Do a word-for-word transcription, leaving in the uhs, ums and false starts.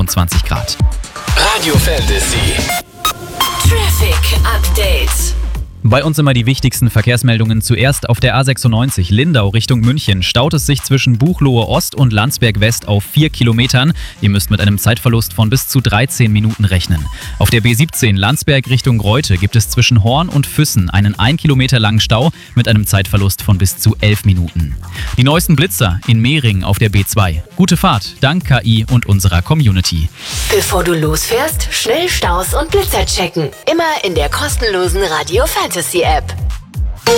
fünfundzwanzig Grad. Radio Fantasy. Traffic Update. Bei uns immer die wichtigsten Verkehrsmeldungen. Zuerst auf der A sechsundneunzig Lindau Richtung München staut es sich zwischen Buchloe Ost und Landsberg West auf vier Kilometern. Ihr müsst mit einem Zeitverlust von bis zu dreizehn Minuten rechnen. Auf der B siebzehn Landsberg Richtung Reute gibt es zwischen Horn und Füssen einen ein Kilometer langen Stau mit einem Zeitverlust von bis zu elf Minuten. Die neuesten Blitzer in Mehring auf der B zwei. Gute Fahrt, dank K I und unserer Community. Bevor du losfährst, schnell Staus und Blitzer checken. Immer in der kostenlosen Radio Fantasy App.